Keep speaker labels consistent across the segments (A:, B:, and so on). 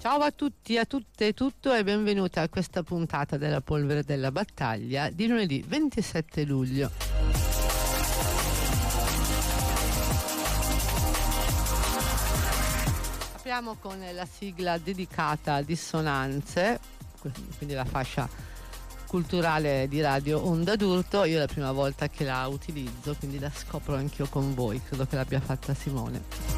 A: Ciao a tutti, a tutte e tutto e benvenuti a questa puntata della Polvere della Battaglia di lunedì 27 luglio. Apriamo con la sigla dedicata a Dissonanze, quindi la fascia culturale di Radio Onda d'Urto. Io è la prima volta che la utilizzo, quindi la scopro anch'io con voi, credo che l'abbia fatta Simone.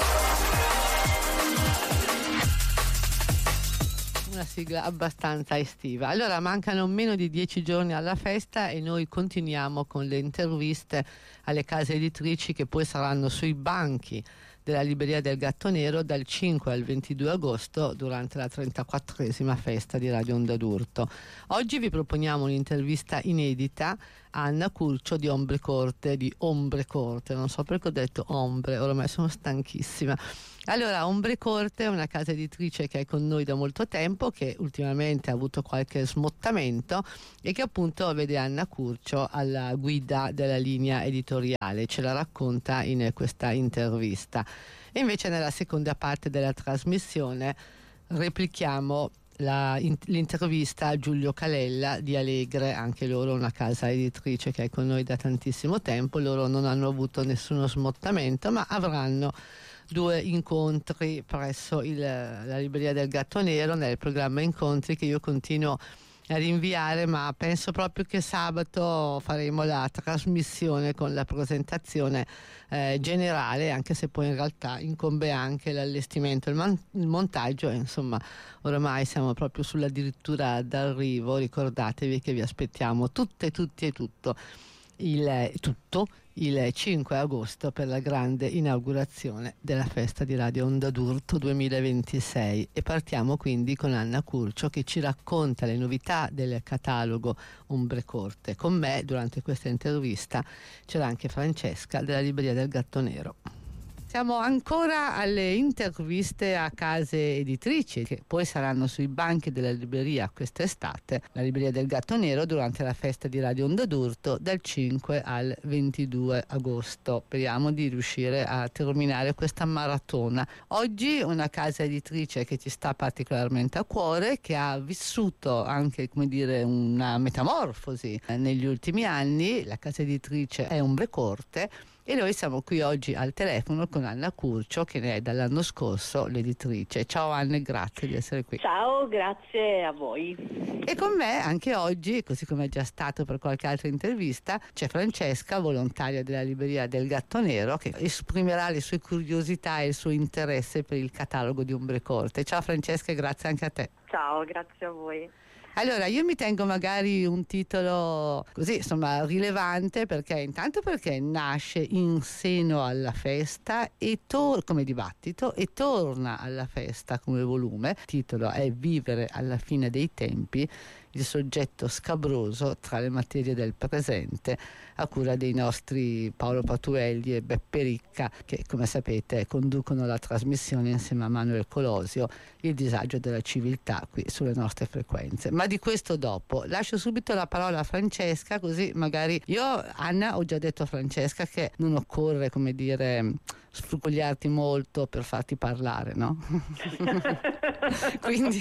A: Una sigla abbastanza estiva. Allora, mancano meno di 10 giorni alla festa e noi continuiamo con le interviste alle case editrici che poi saranno sui banchi della Libreria del Gatto Nero dal 5 al 22 agosto durante la 34esima festa di Radio Onda d'Urto. Oggi vi proponiamo un'intervista inedita a Anna Curcio di Ombre Corte, non so perché ho detto ombre, ormai sono stanchissima. Allora, Ombre Corte è una casa editrice che è con noi da molto tempo, che ultimamente ha avuto qualche smottamento e che appunto vede Anna Curcio alla guida della linea editoriale, ce la racconta in questa intervista. E invece nella seconda parte della trasmissione replichiamo l'intervista a Giulio Calella di Alegre, anche loro una casa editrice che è con noi da tantissimo tempo. Loro non hanno avuto nessuno smottamento, ma avranno 2 incontri presso la Libreria del Gatto Nero nel programma Incontri, che io continuo a rinviare, ma penso proprio che sabato faremo la trasmissione con la presentazione generale, anche se poi in realtà incombe anche l'allestimento, il montaggio, e insomma ormai siamo proprio sull'addirittura d'arrivo. Ricordatevi che vi aspettiamo tutti e tutto il 5 agosto per la grande inaugurazione della festa di Radio Onda d'Urto 2026, e partiamo quindi con Anna Curcio che ci racconta le novità del catalogo Ombre Corte. Con me durante questa intervista c'era anche Francesca della Libreria del Gatto Nero. Siamo ancora alle interviste a case editrici che poi saranno sui banchi della libreria quest'estate, la Libreria del Gatto Nero, durante la festa di Radio Onda d'Urto dal 5 al 22 agosto. Speriamo di riuscire a terminare questa maratona. Oggi una casa editrice che ci sta particolarmente a cuore, che ha vissuto anche, come dire, una metamorfosi negli ultimi anni. La casa editrice è Ombre Corte e noi siamo qui oggi al telefono con Anna Curcio, che ne è dall'anno scorso l'editrice. Ciao Anna, grazie di essere qui.
B: Ciao, grazie a voi.
A: E con me anche oggi, così come è già stato per qualche altra intervista, c'è Francesca, volontaria della Libreria del Gatto Nero, che esprimerà le sue curiosità e il suo interesse per il catalogo di Ombre Corte. Ciao Francesca e grazie anche a te.
B: Ciao, grazie a voi.
A: Allora, io mi tengo magari un titolo così, insomma, rilevante, perché nasce in seno alla festa e come dibattito, e torna alla festa come volume. Il titolo è Vivere alla fine dei tempi, il soggetto scabroso tra le materie del presente, a cura dei nostri Paolo Patuelli e Beppe Ricca, che come sapete conducono la trasmissione insieme a Manuel Colosio, Il disagio della civiltà, qui sulle nostre frequenze. Ma di questo dopo. Lascio subito la parola a Francesca, così magari io, Anna, ho già detto a Francesca che non occorre, come dire, sfrugogliarti molto per farti parlare, no? Quindi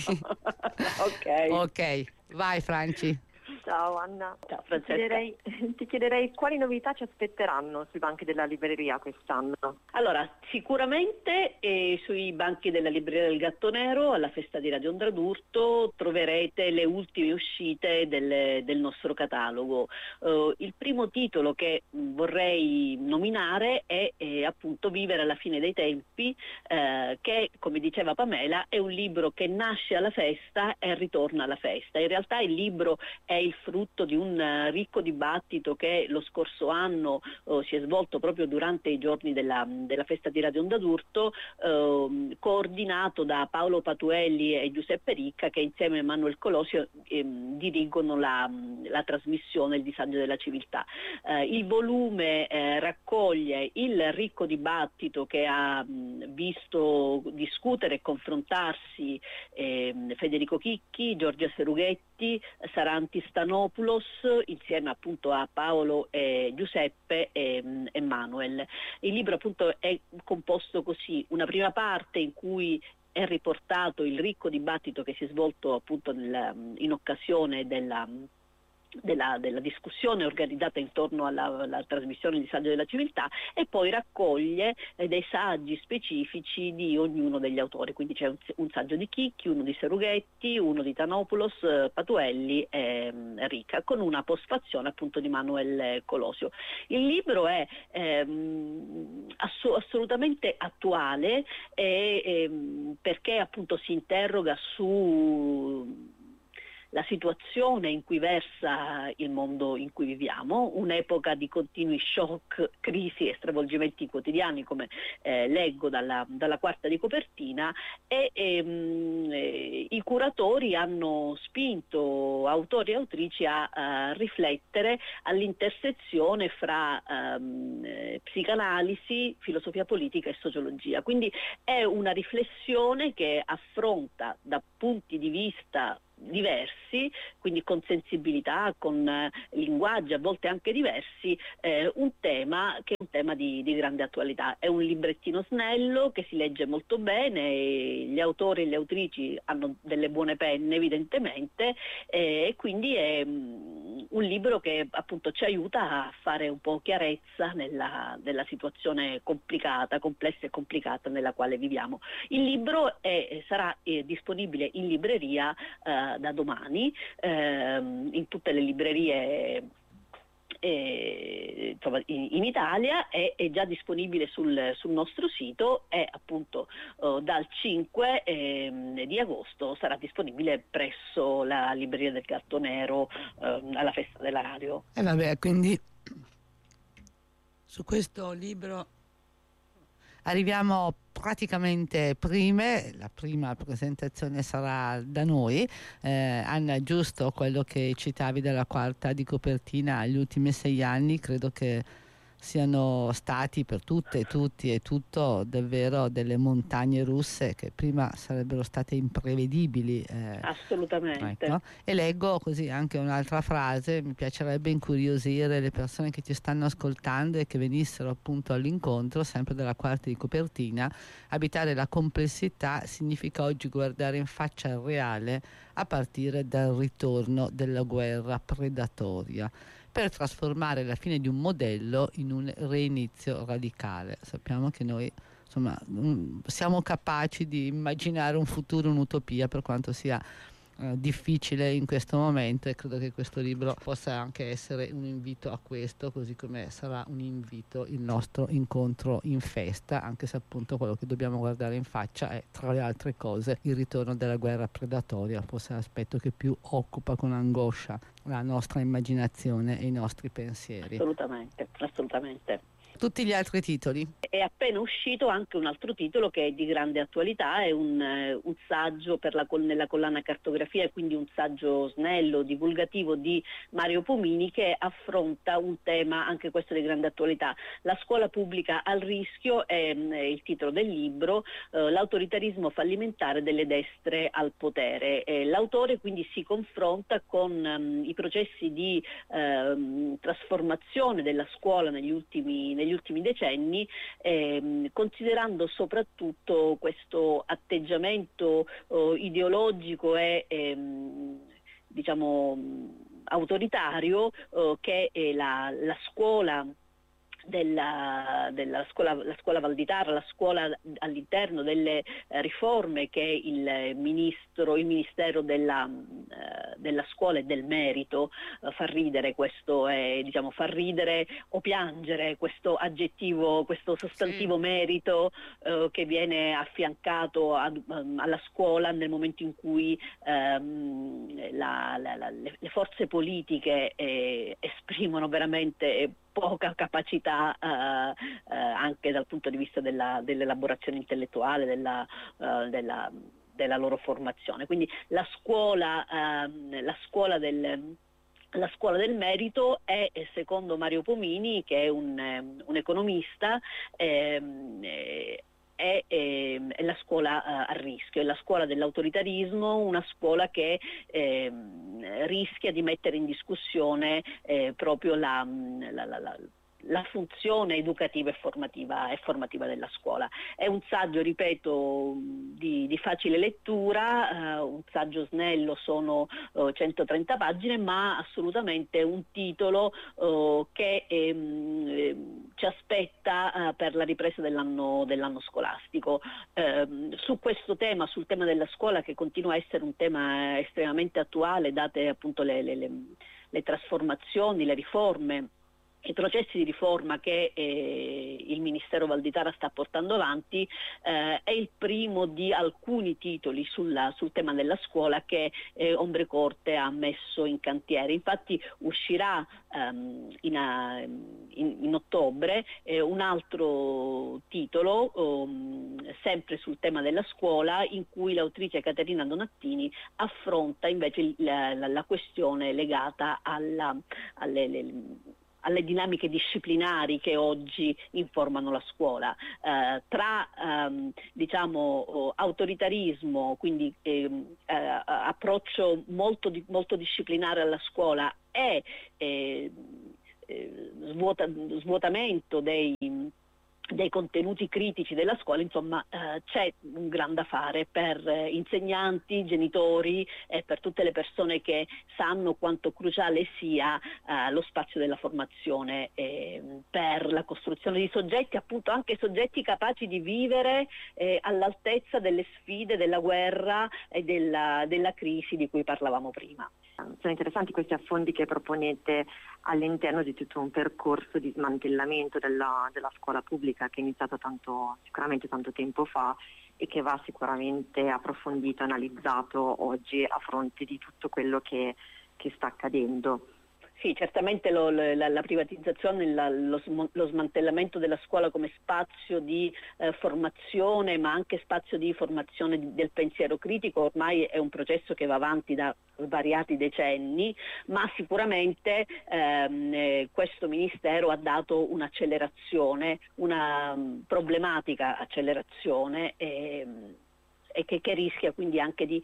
A: ok, vai Franci.
B: Ciao Anna. Ciao Francesca. Ti chiederei quali novità ci aspetteranno sui banchi della libreria quest'anno.
C: Allora, sicuramente sui banchi della Libreria del Gatto Nero alla festa di Radio Onda d'Urto troverete le ultime uscite del nostro catalogo. Il primo titolo che vorrei nominare è appunto Vivere alla fine dei tempi, che, come diceva Pamela, è un libro che nasce alla festa e ritorna alla festa. In realtà il libro è il frutto di un ricco dibattito che lo scorso anno si è svolto proprio durante i giorni della festa di Radio Onda d'Urto, coordinato da Paolo Patuelli e Giuseppe Ricca, che insieme a Manuel Colosio dirigono la trasmissione Il disagio della civiltà. Il volume raccoglie il ricco dibattito che ha visto discutere e confrontarsi Federico Chicchi, Giorgia Serughetti, Saranti Stanopoulos, insieme appunto a Paolo e Giuseppe e Manuel. Il libro appunto è composto così: una prima parte in cui è riportato il ricco dibattito che si è svolto appunto in occasione della discussione organizzata intorno alla trasmissione di Saggio della Civiltà, e poi raccoglie dei saggi specifici di ognuno degli autori, quindi c'è un saggio di Chicchi, uno di Serughetti, uno di Tanopoulos, Patuelli e Rica, con una postfazione appunto di Manuel Colosio. Il libro è assolutamente attuale perché appunto si interroga su la situazione in cui versa il mondo in cui viviamo, un'epoca di continui shock, crisi e stravolgimenti quotidiani, come leggo dalla quarta di copertina, e i curatori hanno spinto autori e autrici a riflettere all'intersezione fra psicanalisi, filosofia politica e sociologia. Quindi è una riflessione che affronta da punti di vista diversi, quindi con sensibilità, con linguaggi a volte anche diversi, un tema che è un tema di grande attualità. È un librettino snello che si legge molto bene, e gli autori e le autrici hanno delle buone penne evidentemente, e quindi è un libro che appunto ci aiuta a fare un po' chiarezza nella situazione complicata, complessa e complicata nella quale viviamo. Il libro sarà disponibile in libreria da domani, in tutte le librerie insomma, in Italia, è già disponibile sul nostro sito, e appunto dal 5 di agosto sarà disponibile presso la libreria del Gatto Nero alla Festa della Radio.
A: E vabbè, quindi su questo libro arriviamo praticamente prime, la prima presentazione sarà da noi. Anna, giusto quello che citavi della quarta di copertina, gli ultimi 6 anni credo che siano stati per tutte, tutti e tutto davvero delle montagne russe che prima sarebbero state imprevedibili.
C: Assolutamente.
A: Ecco. E leggo così anche un'altra frase: mi piacerebbe incuriosire le persone che ti stanno ascoltando e che venissero appunto all'incontro, sempre della quarta di copertina. Abitare la complessità significa oggi guardare in faccia il reale a partire dal ritorno della guerra predatoria, per trasformare la fine di un modello in un reinizio radicale. Sappiamo che noi, insomma, siamo capaci di immaginare un futuro, un'utopia, per quanto sia difficile in questo momento, e credo che questo libro possa anche essere un invito a questo, così come sarà un invito il nostro incontro in festa, anche se appunto quello che dobbiamo guardare in faccia è, tra le altre cose, il ritorno della guerra predatoria, forse l'aspetto che più occupa con angoscia la nostra immaginazione e i nostri pensieri.
C: Assolutamente, assolutamente.
A: Tutti gli altri titoli?
C: È appena uscito anche un altro titolo che è di grande attualità, è un saggio nella collana Cartografia, e quindi un saggio snello, divulgativo di Mario Pomini, che affronta un tema anche questo di grande attualità. La scuola pubblica al rischio è il titolo del libro, l'autoritarismo fallimentare delle destre al potere. L'autore quindi si confronta con i processi di trasformazione della scuola negli ultimi decenni, considerando soprattutto questo atteggiamento ideologico e diciamo autoritario che è la scuola la scuola Valditara, la scuola all'interno delle riforme che il Ministero della scuola e del merito fa ridere. Questo è, diciamo, fa ridere o piangere questo aggettivo, questo sostantivo merito che viene affiancato alla scuola nel momento in cui le forze politiche esprimono veramente poca capacità anche dal punto di vista dell'elaborazione intellettuale, della loro formazione. Quindi la scuola del merito è, secondo Mario Pomini, che è un economista, è la scuola a rischio, è la scuola dell'autoritarismo, una scuola che rischia di mettere in discussione proprio la la funzione educativa e formativa della scuola. È un saggio, ripeto, di facile lettura, un saggio snello, sono 130 pagine, ma assolutamente un titolo che ci aspetta per la ripresa dell'anno scolastico. Su questo tema, sul tema della scuola, che continua a essere un tema estremamente attuale, date appunto le trasformazioni, le riforme, i processi di riforma che il Ministero Valditara sta portando avanti, è il primo di alcuni titoli sul tema della scuola che Ombre Corte ha messo in cantiere. Infatti uscirà in ottobre un altro titolo sempre sul tema della scuola, in cui l'autrice Caterina Donattini affronta invece la questione legata alle dinamiche disciplinari che oggi informano la scuola, tra autoritarismo, smotamento, quindi approccio molto disciplinare alla scuola, e svuotamento dei contenuti critici della scuola. Insomma, c'è un gran da fare per insegnanti, genitori e per tutte le persone che sanno quanto cruciale sia lo spazio della formazione per la costruzione di soggetti, appunto anche soggetti capaci di vivere all'altezza delle sfide della guerra e della crisi di cui parlavamo prima.
B: Sono interessanti questi affondi che proponete all'interno di tutto un percorso di smantellamento della scuola pubblica, che è iniziato sicuramente tanto tempo fa e che va sicuramente approfondito, analizzato oggi a fronte di tutto quello che sta accadendo.
C: Sì, certamente la privatizzazione, lo smantellamento della scuola come spazio di formazione, ma anche spazio di formazione del pensiero critico, ormai è un processo che va avanti da svariati decenni, ma sicuramente questo Ministero ha dato un'accelerazione, una problematica accelerazione, e che rischia quindi anche di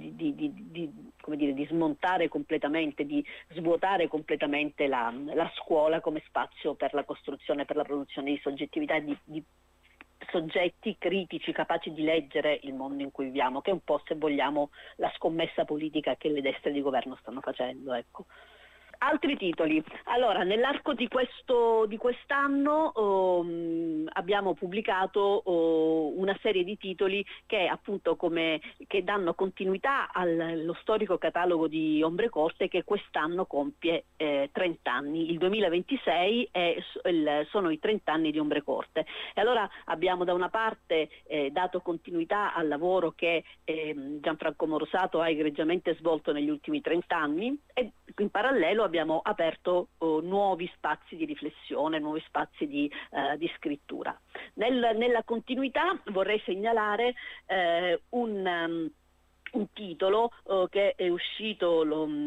C: smontare completamente, di svuotare completamente la scuola come spazio per la costruzione, per la produzione di soggettività e di soggetti critici capaci di leggere il mondo in cui viviamo, che è un po', se vogliamo, la scommessa politica che le destre di governo stanno facendo, ecco. Altri titoli. Allora, nell'arco di quest'anno abbiamo pubblicato una serie di titoli che appunto che danno continuità allo storico catalogo di Ombre Corte, che quest'anno compie 30 anni. Il 2026 sono i 30 anni di Ombre Corte. E allora abbiamo da una parte dato continuità al lavoro che Gianfranco Morosato ha egregiamente svolto negli ultimi 30 anni, e in parallelo abbiamo aperto nuovi spazi di riflessione, nuovi spazi di scrittura. Nella continuità vorrei segnalare un titolo che è uscito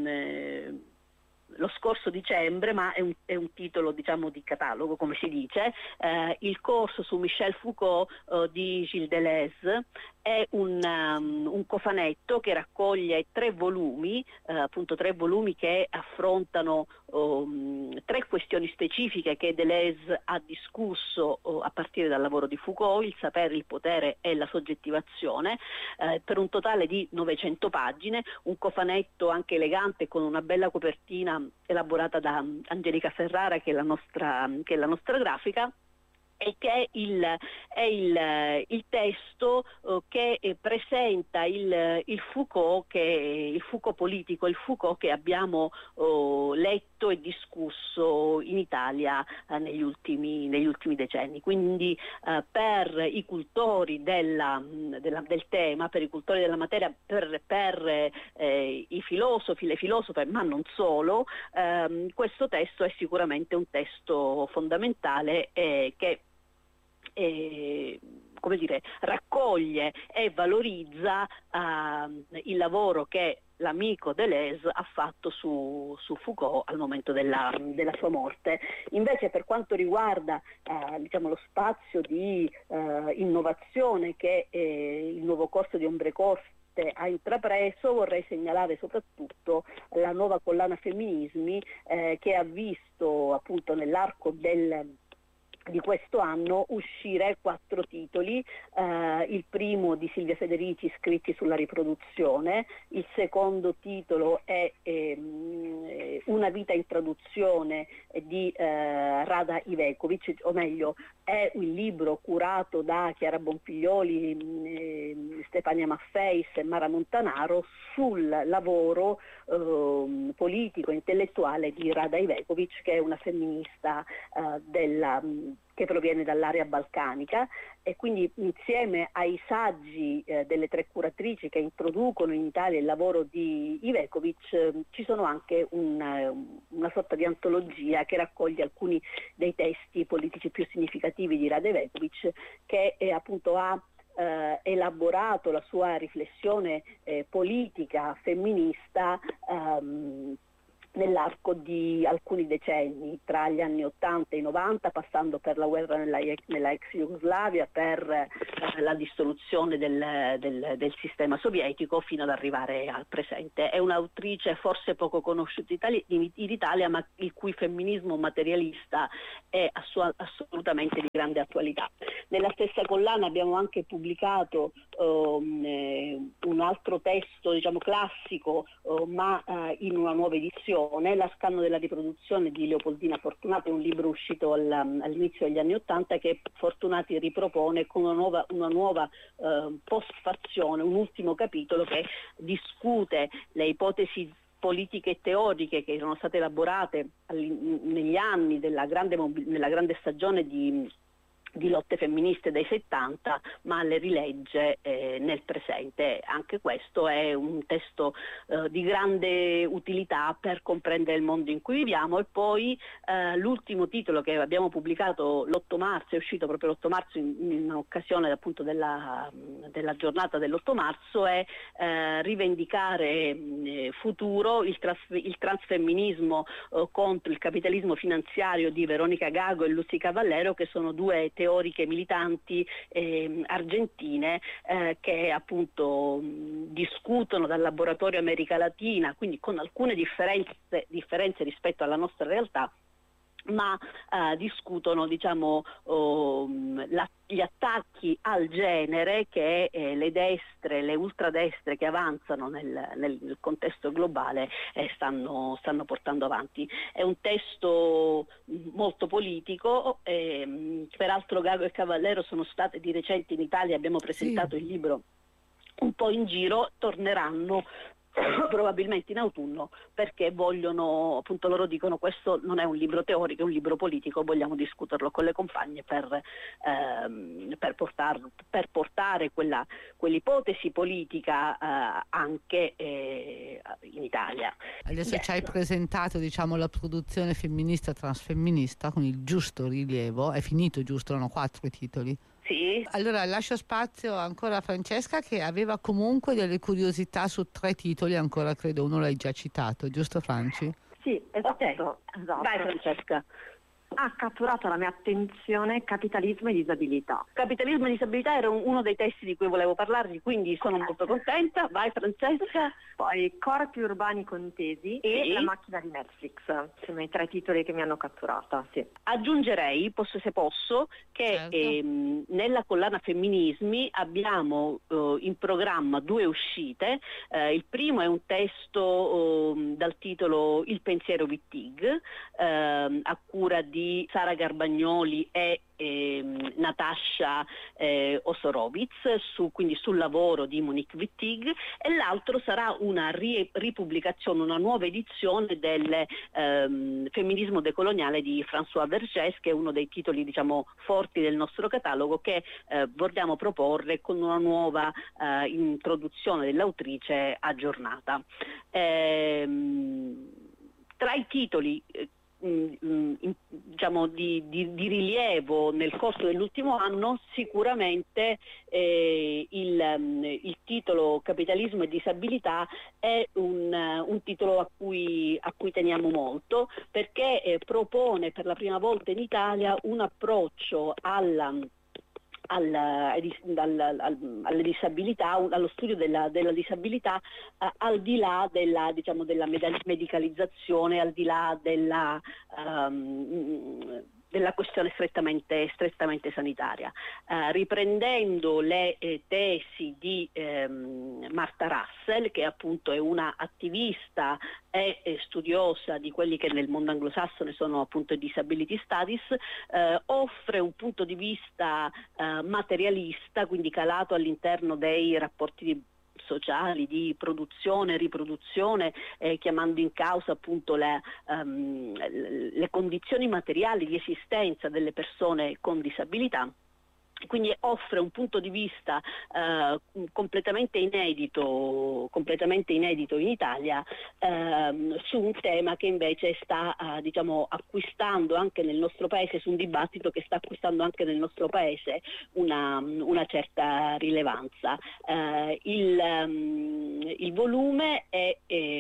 C: lo scorso dicembre, ma è un titolo, diciamo, di catalogo, come si dice, il corso su Michel Foucault di Gilles Deleuze. È un cofanetto che raccoglie 3 volumi, appunto 3 volumi che affrontano 3 questioni specifiche che Deleuze ha discusso a partire dal lavoro di Foucault: il sapere, il potere e la soggettivazione, per un totale di 900 pagine, un cofanetto anche elegante con una bella copertina elaborata da Angelica Ferrara, che è la nostra grafica, e che è il testo che presenta il Foucault, il Foucault politico, il Foucault che abbiamo letto e discusso in Italia negli ultimi decenni. Quindi per i cultori del tema, per i cultori della materia, per i filosofi, le filosofe, ma non solo, questo testo è sicuramente un testo fondamentale che raccoglie e valorizza il lavoro che l'amico Deleuze ha fatto su Foucault al momento della sua morte. Invece, per quanto riguarda lo spazio di innovazione che il nuovo corso di Ombre Corte recente ha intrapreso. Vorrei segnalare soprattutto la nuova collana Femminismi, che ha visto appunto nell'arco di questo anno uscire 4 titoli, il primo di Silvia Federici, Scritti sulla riproduzione, il secondo titolo è Una vita in traduzione di Rada Ivekovic, o meglio è un libro curato da Chiara Bonfiglioli, Stefania Maffeis e Mara Montanaro sul lavoro politico, intellettuale di Rada Ivekovic, che è una femminista che proviene dall'area balcanica, e quindi insieme ai saggi delle 3 curatrici che introducono in Italia il lavoro di Ivekovic ci sono anche una sorta di antologia che raccoglie alcuni dei testi politici più significativi di Rada Ivekovic, che appunto ha elaborato la sua riflessione politica femminista nell'arco di alcuni decenni, tra gli anni 80 e i 90, passando per la guerra nella ex Jugoslavia, per la dissoluzione del sistema sovietico, fino ad arrivare al presente. È un'autrice forse poco conosciuta in Italia, ma il cui femminismo materialista è assolutamente di grande attualità. Nella stessa collana abbiamo anche pubblicato un altro testo, diciamo classico, ma in una nuova edizione, La scanno della riproduzione di Leopoldina Fortunati, un libro uscito all'inizio degli anni '80 che Fortunati ripropone con una nuova postfazione, un ultimo capitolo che discute le ipotesi politiche e teoriche che sono state elaborate negli anni nella grande stagione di lotte femministe dei 70, ma le rilegge nel presente. Anche questo è un testo di grande utilità per comprendere il mondo in cui viviamo. E poi l'ultimo titolo che abbiamo pubblicato l'8 marzo, è uscito proprio l'8 marzo in occasione appunto della giornata dell'8 marzo, è Rivendicare futuro, il transfemminismo contro il capitalismo finanziario di Veronica Gago e Lucy Cavallero, che sono 2 teoriche militanti argentine che appunto discutono dal laboratorio America Latina, quindi con alcune differenze rispetto alla nostra realtà, ma discutono diciamo gli attacchi al genere che le ultradestre che avanzano nel contesto globale stanno portando avanti. È un testo molto politico, peraltro Gago e Cavallero sono state di recente in Italia, abbiamo presentato il libro un po' in giro, torneranno probabilmente in autunno, perché vogliono, appunto loro dicono, questo non è un libro teorico, è un libro politico, vogliamo discuterlo con le compagne per portare quell'ipotesi politica anche in Italia.
A: Adesso ci hai presentato, diciamo, la produzione femminista transfemminista con il giusto rilievo. È finito, giusto? Erano 4 i titoli.
C: Sì.
A: Allora lascio spazio ancora a Francesca, che aveva comunque delle curiosità su 3 titoli, ancora credo uno l'hai già citato, giusto Franci?
B: Sì, esatto.
C: Vai Francesca.
B: Ha catturato la mia attenzione Capitalismo e disabilità.
C: Capitalismo e disabilità era uno dei testi di cui volevo parlarvi, quindi sono molto contenta. Vai Francesca.
B: Poi Corpi urbani contesi e La macchina di Netflix, sono i 3 titoli che mi hanno catturata. Sì.
C: Aggiungerei, se posso, che nella collana Femminismi abbiamo in programma 2 uscite. Il primo è un testo dal titolo Il pensiero Wittig, a cura di Sara Garbagnoli e Natasha Osorowicz, quindi sul lavoro di Monique Wittig, e l'altro sarà una ripubblicazione, una nuova edizione del Femminismo decoloniale di François Vergès, che è uno dei titoli, diciamo, forti del nostro catalogo, che vogliamo proporre con una nuova introduzione dell'autrice aggiornata. Tra i titoli diciamo di rilievo nel corso dell'ultimo anno, sicuramente il titolo Capitalismo e disabilità è un titolo a cui teniamo molto, perché propone per la prima volta in Italia un approccio alle disabilità, allo studio della disabilità, al di là della, diciamo, della medicalizzazione, al di là della questione strettamente sanitaria. Riprendendo le tesi di Martha Russell, che appunto è una attivista e studiosa di quelli che nel mondo anglosassone sono appunto i disability studies, offre un punto di vista materialista, quindi calato all'interno dei rapporti sociali di produzione e riproduzione, chiamando in causa appunto le condizioni materiali di esistenza delle persone con disabilità. Quindi offre un punto di vista completamente inedito in Italia, su un tema che invece sta diciamo acquistando anche nel nostro paese, su un dibattito che sta acquistando anche nel nostro paese una certa rilevanza. Il volume è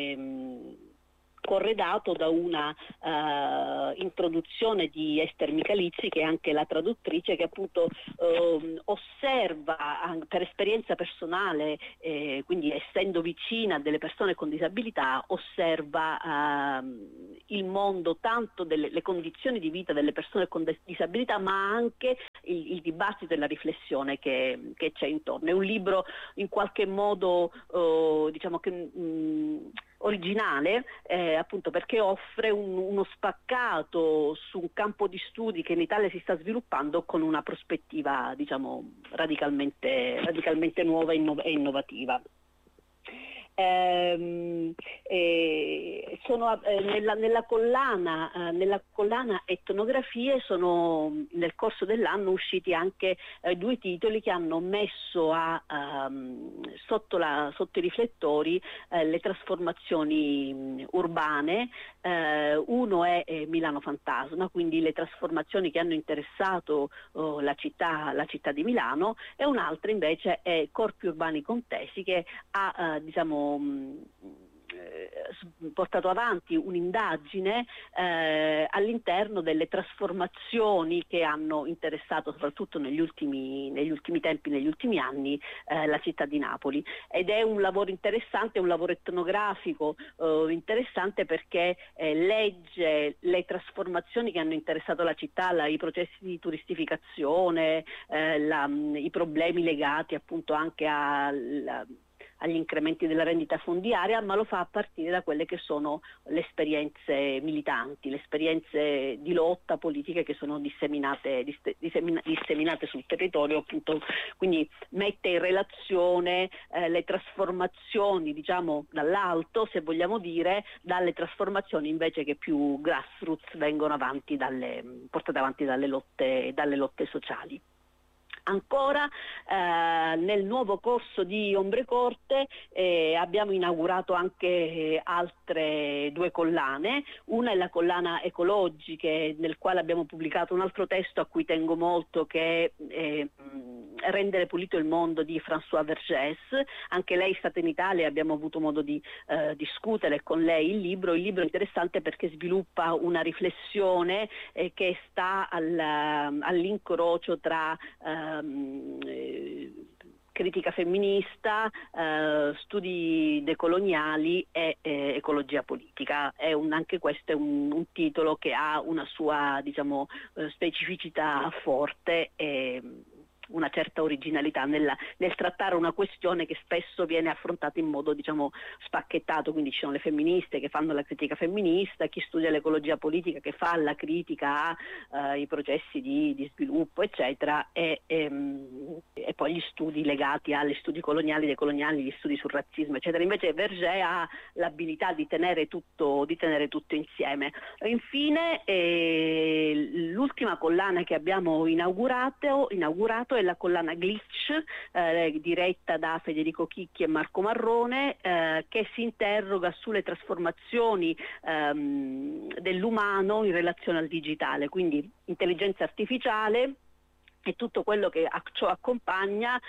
C: corredato da una introduzione di Ester Michalizzi, che è anche la traduttrice, che appunto osserva per esperienza personale, quindi essendo vicina a delle persone con disabilità, osserva il mondo tanto delle condizioni di vita delle persone con disabilità, ma anche il dibattito e la riflessione che c'è intorno. È un libro in qualche modo diciamo che originale, appunto perché offre uno spaccato su un campo di studi che in Italia si sta sviluppando con una prospettiva, diciamo, radicalmente nuova e innovativa. Sono nella collana etnografie sono nel corso dell'anno usciti anche due titoli che hanno messo sotto i riflettori le trasformazioni urbane. Uno è Milano Fantasma, quindi le trasformazioni che hanno interessato la città di Milano, e un'altra invece è Corpi urbani contesi, che ha diciamo portato avanti un'indagine all'interno delle trasformazioni che hanno interessato soprattutto negli ultimi anni la città di Napoli, ed è un lavoro interessante, un lavoro etnografico interessante, perché legge le trasformazioni che hanno interessato la città, i processi di turistificazione, i problemi legati appunto anche agli incrementi della rendita fondiaria, ma lo fa a partire da quelle che sono le esperienze militanti, le esperienze di lotta politica che sono disseminate sul territorio, appunto. Quindi mette in relazione le trasformazioni, diciamo, dall'alto, se vogliamo dire, dalle trasformazioni invece che più grassroots vengono portate avanti dalle lotte sociali. Ancora nel nuovo corso di Ombre Corte abbiamo inaugurato anche altre due collane. Una è la collana Ecologiche, nel quale abbiamo pubblicato un altro testo a cui tengo molto, che è Rendere pulito il mondo di François Vergès. Anche lei è stata in Italia e abbiamo avuto modo di discutere con lei il libro. Il libro è interessante perché sviluppa una riflessione che sta all'incrocio tra critica femminista, studi decoloniali e ecologia politica. Anche questo è un titolo che ha una sua, diciamo, specificità forte e una certa originalità nel trattare una questione che spesso viene affrontata in modo, diciamo, spacchettato. Quindi ci sono le femministe che fanno la critica femminista, chi studia l'ecologia politica che fa la critica ai processi di sviluppo, eccetera, e poi gli studi legati agli studi coloniali, decoloniali, gli studi sul razzismo, eccetera. Invece Vergès ha l'abilità di tenere tutto insieme. Infine l'ultima collana che abbiamo inaugurato è la collana Glitch, diretta da Federico Chicchi e Marco Marrone, che si interroga sulle trasformazioni dell'umano in relazione al digitale, quindi intelligenza artificiale e tutto quello che a ciò accompagna,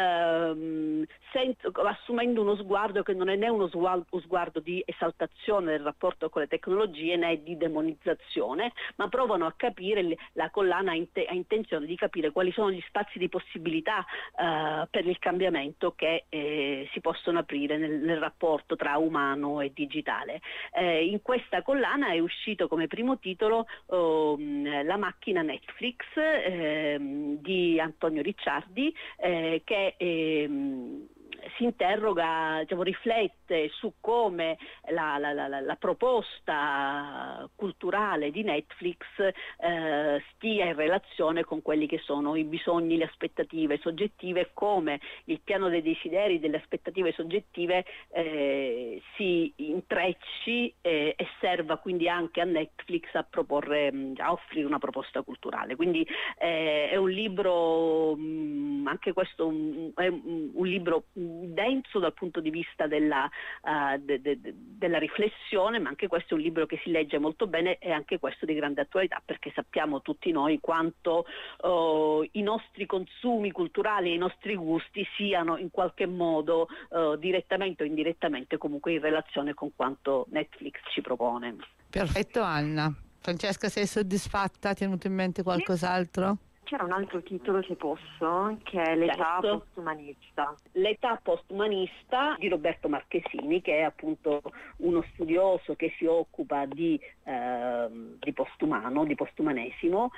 C: assumendo uno sguardo che non è né uno sguardo di esaltazione del rapporto con le tecnologie né di demonizzazione, ma provano a capire, la collana ha intenzione di capire quali sono gli spazi di possibilità per il cambiamento che si possono aprire nel rapporto tra umano e digitale. In questa collana è uscito come primo titolo La macchina Netflix, di Antonio Ricciardi, che si interroga, riflette su come la proposta culturale di Netflix stia in relazione con quelli che sono i bisogni, le aspettative soggettive, come il piano dei desideri, delle aspettative soggettive si intrecci e serva quindi anche a Netflix a offrire una proposta culturale. Quindi è un libro, anche questo è un libro denso dal punto di vista della riflessione, ma anche questo è un libro che si legge molto bene, e anche questo di grande attualità, perché sappiamo tutti noi quanto i nostri consumi culturali e i nostri gusti siano in qualche modo direttamente o indirettamente comunque in relazione con quanto Netflix ci propone.
A: Perfetto, Anna. Francesca, sei soddisfatta? Ti è venuto in mente qualcos'altro?
B: C'era un altro titolo, se posso, che è L'età postumanista.
C: L'età postumanista di Roberto Marchesini, che è appunto uno studioso che si occupa di postumano, di postumanesimo,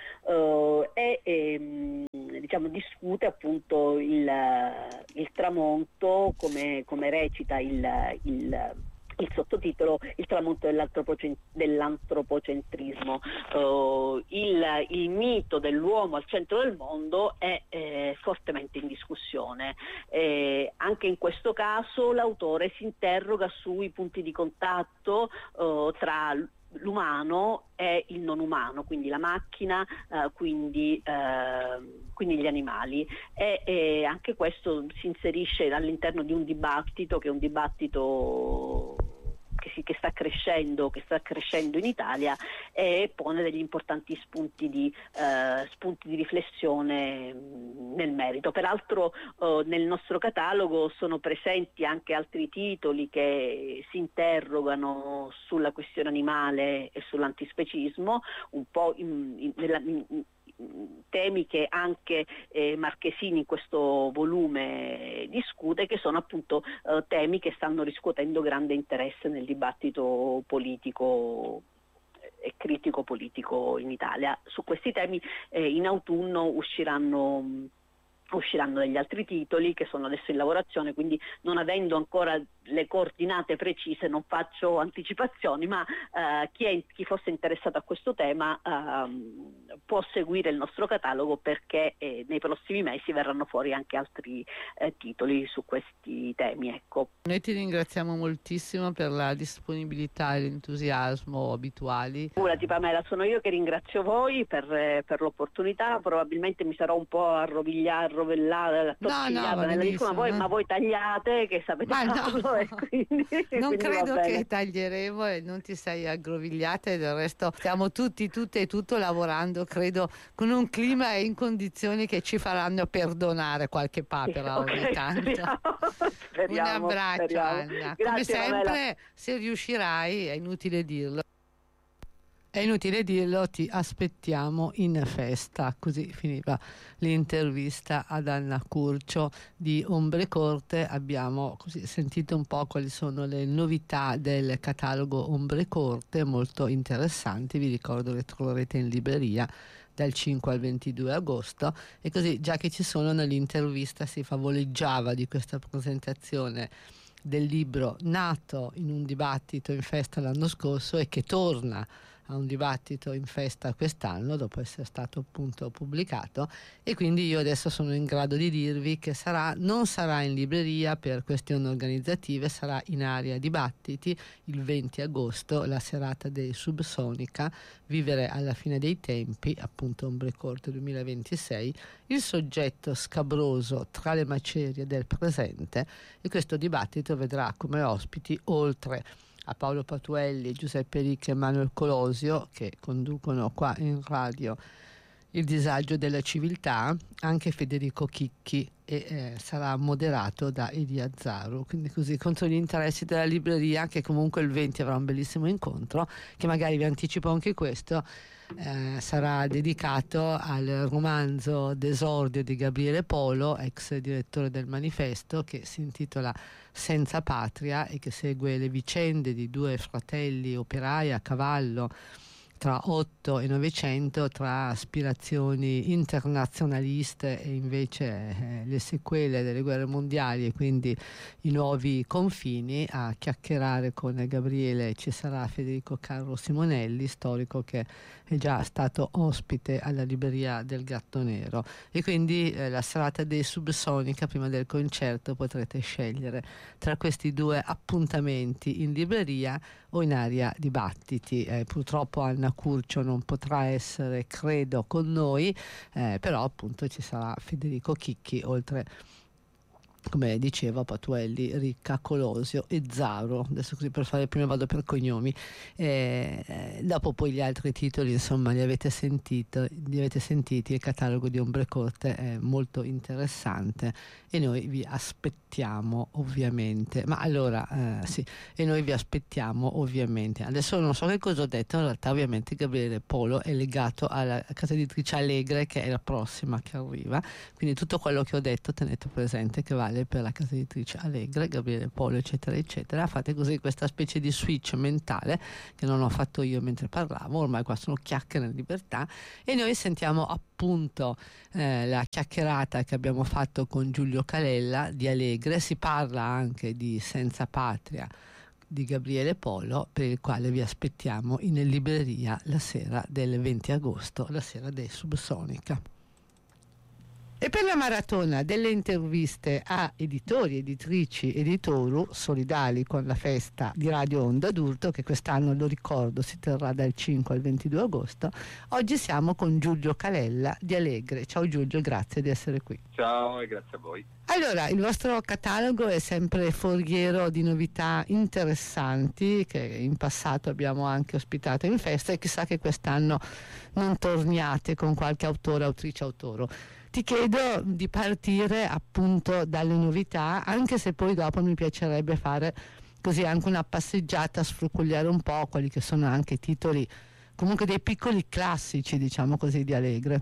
C: e discute appunto il tramonto, come recita il sottotitolo, il tramonto dell'antropocentrismo. Il mito dell'uomo al centro del mondo è fortemente in discussione. Anche in questo caso l'autore si interroga sui punti di contatto tra l'umano e il non umano, quindi la macchina, quindi gli animali, e anche questo si inserisce all'interno di un dibattito che è un dibattito che sta crescendo in Italia, e pone degli importanti spunti di riflessione nel merito. Peraltro nel nostro catalogo sono presenti anche altri titoli che si interrogano sulla questione animale e sull'antispecismo, un po' temi che anche Marchesini in questo volume discute, che sono appunto temi che stanno riscuotendo grande interesse nel dibattito politico e critico politico in Italia. Su questi temi in autunno usciranno degli altri titoli che sono adesso in lavorazione, quindi non avendo ancora le coordinate precise non faccio anticipazioni, ma chi fosse interessato a questo tema può seguire il nostro catalogo, perché nei prossimi mesi verranno fuori anche altri titoli su questi temi. Ecco.
A: Noi ti ringraziamo moltissimo per la disponibilità e l'entusiasmo abituali.
C: Figurati Pamela, sono io che ringrazio voi per l'opportunità. Probabilmente mi sarò un po' rovellata nella lingua, ma voi tagliate, che sapete farlo.
A: Non credo che taglieremo e non ti sei aggrovigliata, e del resto stiamo tutte e tutto lavorando, credo, con un clima e in condizioni che ci faranno perdonare qualche papera ogni tanto.
C: Speriamo,
A: un abbraccio,
C: speriamo.
A: Anna.
C: Grazie,
A: come sempre,
C: Pamela.
A: Se riuscirai, è inutile dirlo, ti aspettiamo in festa. Così finiva l'intervista ad Anna Curcio di Ombre Corte. Abbiamo così sentito un po' quali sono le novità del catalogo Ombre Corte, molto interessanti. Vi ricordo che troverete in libreria dal 5 al 22 agosto, e così, già che ci sono, nell'intervista si favoleggiava di questa presentazione del libro nato in un dibattito in festa l'anno scorso e che torna a un dibattito in festa quest'anno dopo essere stato appunto pubblicato, e quindi io adesso sono in grado di dirvi che non sarà in libreria per questioni organizzative, sarà in area dibattiti il 20 agosto, la serata dei Subsonica, Vivere alla fine dei tempi, appunto Ombre Corte 2026, il soggetto scabroso tra le macerie del presente. E questo dibattito vedrà come ospiti, oltre a Paolo Patuelli, Giuseppe Ricca e Manuel Colosio, che conducono qua in radio Il disagio della civiltà, anche Federico Chicchi, e sarà moderato da Elia Zaro, quindi così contro gli interessi della libreria, che comunque il 20 avrà un bellissimo incontro, che magari vi anticipo anche questo, sarà dedicato al romanzo d'esordio di Gabriele Polo, ex direttore del Manifesto, che si intitola Senza Patria e che segue le vicende di due fratelli operai a cavallo tra 8 e 900, tra aspirazioni internazionaliste e invece le sequele delle guerre mondiali e quindi i nuovi confini. A chiacchierare con Gabriele ci sarà Federico Carlo Simonelli, storico che è già stato ospite alla libreria del Gatto Nero, e quindi la serata dei Subsonica, prima del concerto, potrete scegliere tra questi due appuntamenti in libreria o in area dibattiti. Purtroppo Anna Curcio non potrà essere, credo, con noi, però appunto ci sarà Federico Chicchi, oltre, come dicevo, Patuelli, Ricca, Colosio e Zaro. Adesso così per fare, prima vado per cognomi, dopo poi gli altri titoli insomma li avete sentiti. Il catalogo di Ombre Corte è molto interessante e noi vi aspettiamo ovviamente. Ma allora sì, e noi vi aspettiamo ovviamente. Adesso non so che cosa ho detto, in realtà ovviamente Gabriele Polo è legato alla casa editrice Allegre, che è la prossima che arriva, quindi tutto quello che ho detto tenete presente che vale per la casa editrice Allegre, Gabriele Polo, eccetera eccetera. Fate così questa specie di switch mentale che non ho fatto io mentre parlavo, ormai qua sono chiacchiere in libertà, e noi sentiamo appunto la chiacchierata che abbiamo fatto con Giulio Calella di Allegre. Si parla anche di Senza Patria di Gabriele Polo, per il quale vi aspettiamo in libreria la sera del 20 agosto, la sera dei Subsonica. E per la maratona delle interviste a editori, editrici, editoru, solidali con la festa di Radio Onda d'Urto, che quest'anno, lo ricordo, si terrà dal 5 al 22 agosto, oggi siamo con Giulio Calella di Allegre. Ciao Giulio, grazie di essere qui.
D: Ciao e grazie a voi.
A: Allora, il vostro catalogo è sempre foriero di novità interessanti che in passato abbiamo anche ospitato in festa, e chissà che quest'anno non torniate con qualche autore, autrice, autoro. Ti chiedo di partire appunto dalle novità, anche se poi dopo mi piacerebbe fare così anche una passeggiata, sfrucugliare un po' quelli che sono anche titoli, comunque dei piccoli classici, diciamo così, di Allegre.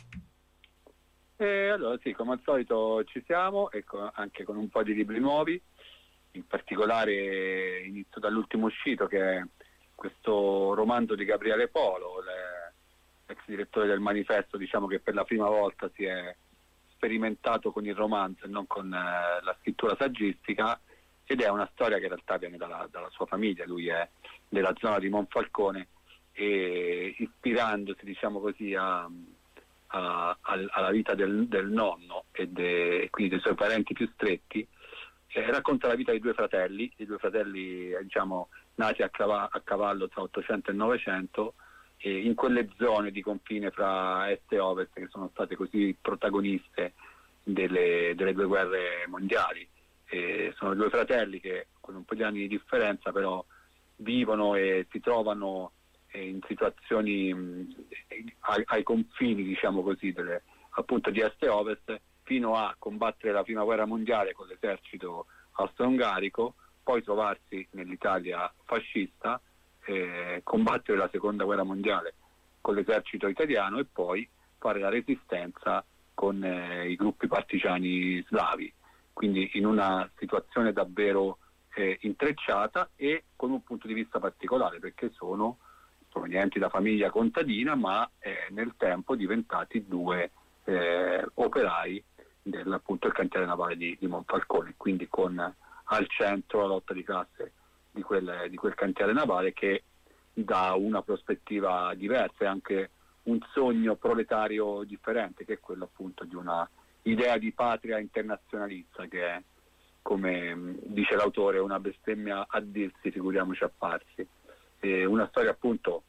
D: Allora sì, come al solito ci siamo, e anche con un po' di libri nuovi. In particolare inizio dall'ultimo uscito, che è questo romanzo di Gabriele Polo, ex direttore del Manifesto, diciamo che per la prima volta si è sperimentato con il romanzo e non con la scrittura saggistica, ed è una storia che in realtà viene dalla sua famiglia. Lui è della zona di Monfalcone e, ispirandosi, diciamo così, alla vita del nonno e quindi dei suoi parenti più stretti, racconta la vita di due fratelli, diciamo nati a cavallo tra 800 e 900, in quelle zone di confine fra est e ovest che sono state così protagoniste delle due guerre mondiali. Sono due fratelli che con un po' di anni di differenza però vivono e si trovano in situazioni ai confini, diciamo così, appunto di est e ovest, fino a combattere la prima guerra mondiale con l'esercito austro-ungarico, poi trovarsi nell'Italia fascista, combattere la seconda guerra mondiale con l'esercito italiano e poi fare la resistenza con i gruppi partigiani slavi, quindi in una situazione davvero intrecciata e con un punto di vista particolare, perché sono provenienti da famiglia contadina, ma nel tempo diventati due operai appunto il cantiere navale di Monfalcone, quindi con al centro la lotta di classe di quel cantiere navale, che dà una prospettiva diversa e anche un sogno proletario differente, che è quello appunto di una idea di patria internazionalista, che è, come dice l'autore, una bestemmia a dirsi, figuriamoci a farsi. Una storia appunto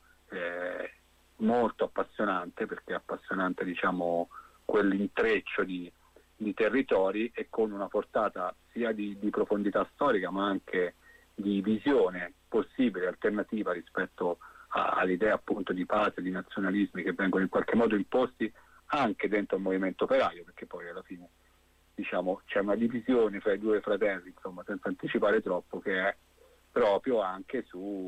D: molto appassionante, perché è appassionante, diciamo, quell'intreccio di territori, e con una portata sia di profondità storica ma anche di visione possibile, alternativa rispetto all'idea appunto di patria, di nazionalismi che vengono in qualche modo imposti anche dentro il movimento operaio, perché poi alla fine diciamo c'è una divisione fra i due fratelli, insomma, senza anticipare troppo, che è proprio anche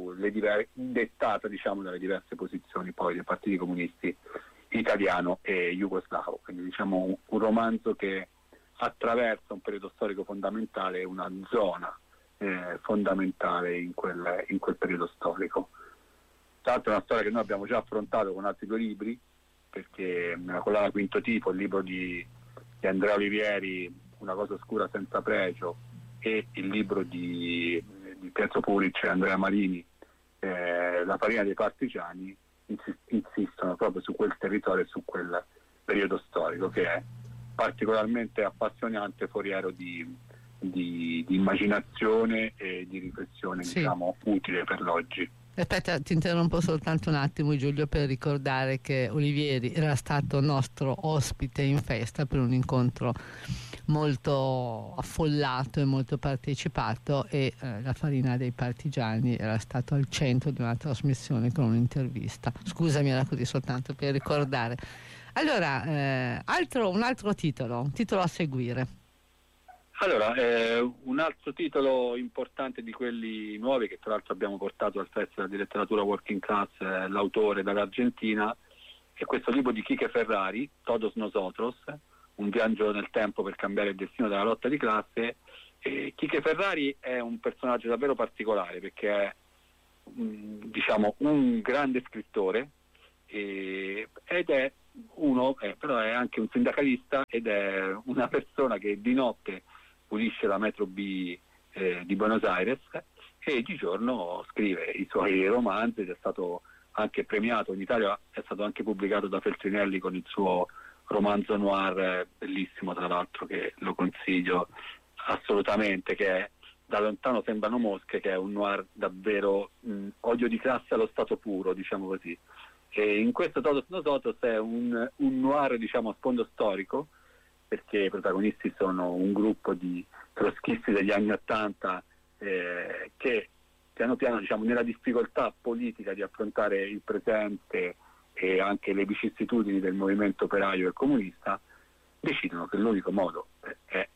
D: dettata diciamo dalle diverse posizioni poi dei partiti comunisti italiano e jugoslavo. Quindi diciamo un romanzo che attraversa un periodo storico fondamentale, una zona fondamentale in quel periodo storico. Tra l'altro è una storia che noi abbiamo già affrontato con altri 2 libri, perché nella collana Quinto Tipo, il libro di Andrea Olivieri, Una cosa oscura senza pregio, e il libro di Pietro Puric e Andrea Marini, La farina dei partigiani, insistono proprio su quel territorio e su quel periodo storico che è particolarmente appassionante, foriero di immaginazione e di riflessione, sì, diciamo utile per l'oggi.
A: Aspetta, ti interrompo soltanto un attimo, Giulio, per ricordare che Olivieri era stato nostro ospite in festa per un incontro molto affollato e molto partecipato, e La farina dei partigiani era stato al centro di una trasmissione con un'intervista. Scusami, era così soltanto per ricordare. Allora, un altro titolo, un titolo a seguire.
D: Allora, un altro titolo importante di quelli nuovi, che tra l'altro abbiamo portato al Festival di Letteratura Working Class, l'autore dall'Argentina, è questo libro di Quique Ferrari, Todos Nosotros, un viaggio nel tempo per cambiare il destino della lotta di classe. Quique Ferrari è un personaggio davvero particolare, perché è diciamo un grande scrittore, ed è però è anche un sindacalista, ed è una persona che di notte pulisce la metro B di Buenos Aires e di giorno scrive i suoi romanzi, ed è stato anche premiato in Italia, è stato anche pubblicato da Feltrinelli con il suo romanzo noir bellissimo, tra l'altro, che lo consiglio assolutamente, che è Da lontano sembrano mosche, che è un noir davvero odio di classe allo stato puro, diciamo così. E in questo Todos Nosotros è un noir, diciamo, a sfondo storico, perché i protagonisti sono un gruppo di trotskisti degli anni '80 che piano piano, diciamo, nella difficoltà politica di affrontare il presente e anche le vicissitudini del movimento operaio e comunista, decidono che l'unico modo è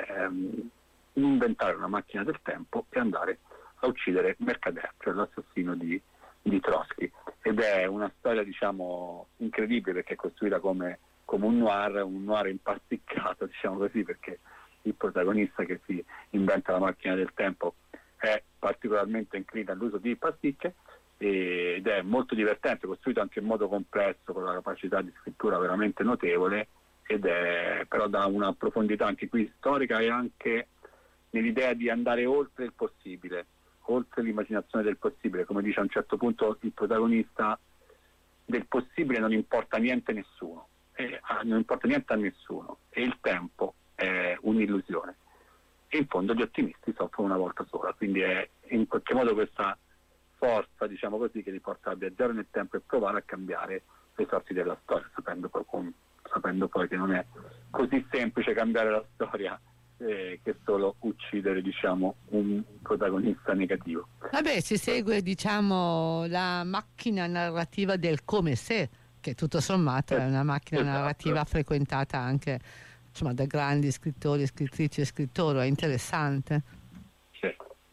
D: inventare una macchina del tempo e andare a uccidere Mercader, cioè l'assassino di Trotsky. Ed è una storia, diciamo, incredibile, perché è costruita come un noir impasticcato, diciamo così, perché il protagonista che si inventa la macchina del tempo è particolarmente incline all'uso di pasticche, ed è molto divertente, costruito anche in modo complesso, con la capacità di scrittura veramente notevole, però dà una profondità anche qui storica, e anche nell'idea di andare oltre il possibile, oltre l'immaginazione del possibile. Come dice a un certo punto il protagonista, del possibile non importa niente a nessuno, non importa niente a nessuno, e il tempo è un'illusione, e in fondo gli ottimisti soffrono una volta sola. Quindi è in qualche modo questa forza, diciamo così, che li porta a viaggiare nel tempo e provare a cambiare le sorti della storia, sapendo poi che non è così semplice cambiare la storia, che solo uccidere, diciamo, un protagonista negativo.
A: Vabbè, si segue, diciamo, la macchina narrativa del come se, che tutto sommato è una macchina narrativa frequentata anche, insomma, da grandi scrittori, scrittrici e scrittori. È interessante.
D: Sì.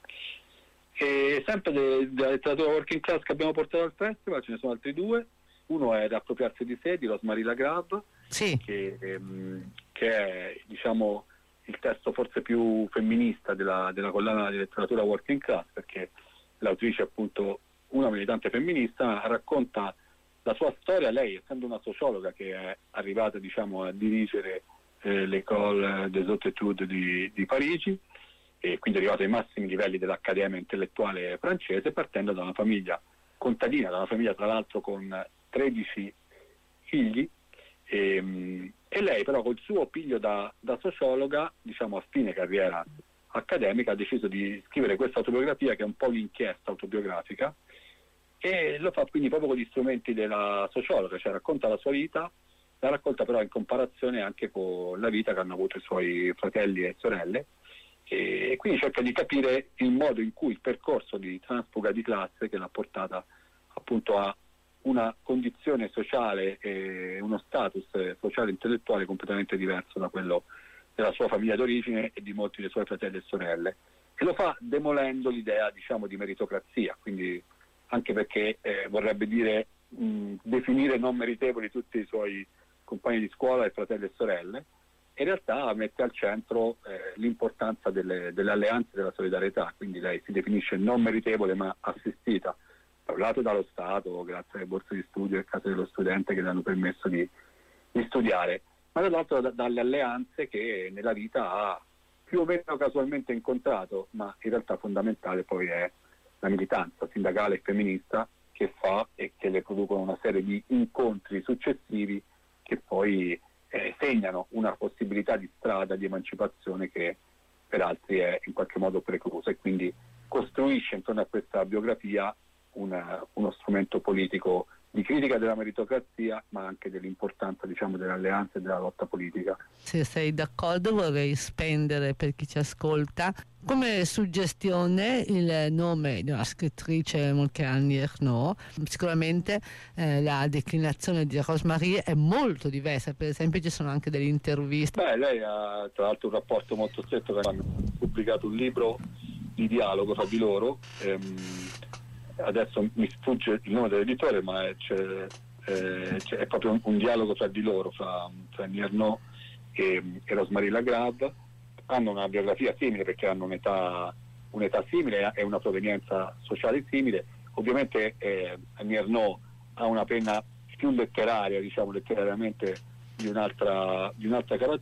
D: E sempre della letteratura working class che abbiamo portato al festival ce ne sono altri 2. Uno è Appropriarsi di sé, di Rosemarie Lagrave,
A: sì,
D: che è, diciamo, il testo forse più femminista della collana di letteratura working class, perché l'autrice è appunto una militante femminista, racconta la sua storia. Lei, essendo una sociologa che è arrivata, diciamo, a dirigere l'École des Hautes Études di Parigi, e quindi è arrivata ai massimi livelli dell'accademia intellettuale francese, partendo da una famiglia contadina, da una famiglia tra l'altro con 13 figli, e lei però col suo piglio da sociologa, diciamo a fine carriera accademica, ha deciso di scrivere questa autobiografia, che è un po' l'inchiesta autobiografica, e lo fa quindi proprio con gli strumenti della sociologa, cioè racconta la sua vita, la racconta però in comparazione anche con la vita che hanno avuto i suoi fratelli e sorelle, e quindi cerca di capire il modo in cui il percorso di transfuga di classe che l'ha portata a appunto ha una condizione sociale e uno status sociale e intellettuale completamente diverso da quello della sua famiglia d'origine e di molti dei suoi fratelli e sorelle, e lo fa demolendo l'idea, diciamo, di meritocrazia, quindi anche perché vorrebbe dire definire non meritevoli tutti i suoi compagni di scuola e fratelli e sorelle. In realtà mette al centro l'importanza delle alleanze e della solidarietà, quindi lei si definisce non meritevole ma assistita, da un lato dallo Stato, grazie alle borse di studio e case dello studente che le hanno permesso di studiare, ma dall'altro dalle alleanze che nella vita ha più o meno casualmente incontrato, ma in realtà fondamentale poi è la militanza sindacale e femminista che fa e che le producono una serie di incontri successivi che poi segnano una possibilità di strada, di emancipazione che per altri è in qualche modo preclusa, e quindi costruisce intorno a questa biografia uno strumento politico di critica della meritocrazia, ma anche dell'importanza, diciamo, delle alleanze e della lotta politica.
A: Se sei d'accordo vorrei spendere per chi ci ascolta come suggestione il nome di una scrittrice molti anni Ernaux. Sicuramente la declinazione di Rosemarie è molto diversa, per esempio ci sono anche delle interviste.
D: Lei ha tra l'altro un rapporto molto stretto, hanno pubblicato un libro di dialogo tra di loro, adesso mi sfugge il nome dell'editore, ma è proprio un dialogo tra di loro, fra Ernaux e Rosemarie Lagrave. Hanno una biografia simile perché hanno un'età simile e una provenienza sociale simile. Ovviamente Ernaux ha una penna più letteraria, diciamo letterariamente, di un'altra caratura.